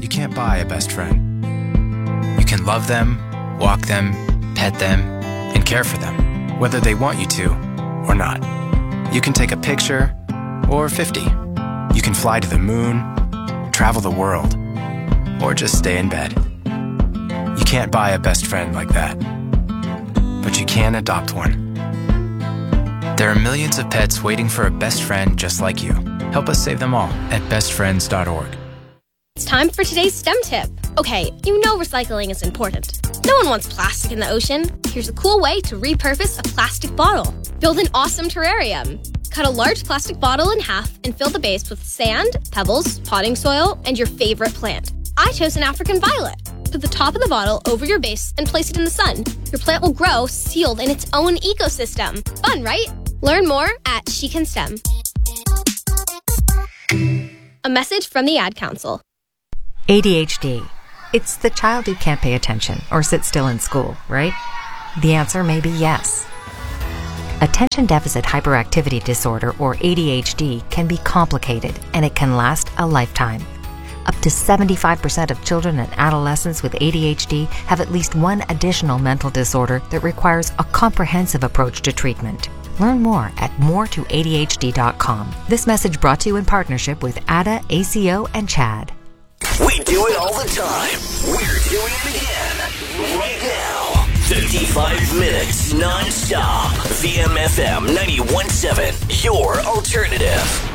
you can't buy a best friend. You can love them, walk them, pet them, and care for them, whether they want you to or not. You can take a picture or 50. You can fly to the moon, travel the world, or just stay in bed. You can't buy a best friend like that, but you can adopt one. There are millions of pets waiting for a best friend just like you. Help us save them all at bestfriends.org. It's time for today's STEM tip. Okay, you know recycling is important. No one wants plastic in the ocean. Here's a cool way to repurpose a plastic bottle. Build an awesome terrarium. Cut a large plastic bottle in half and fill the base with sand, pebbles, potting soil, and your favorite plant. I chose an African violet. Put the top of the bottle over your base and place it in the sun. Your plant will grow sealed in its own ecosystem. Fun, right? Learn more at She Can STEM. A message from the Ad Council. ADHD. It's the child who can't pay attention or sit still in school, right? The answer may be yes. Attention Deficit Hyperactivity Disorder, or ADHD, can be complicated and it can last a lifetime. Up to 75% of children and adolescents with ADHD have at least one additional mental disorder that requires a comprehensive approach to treatment. Learn more at moretoadhd.com. This message brought to you in partnership with ADA, ACO, and CHAD. We do it all the time. We're doing it again. Right now. 55 minutes non-stop. VMFM 91.7. Your alternative.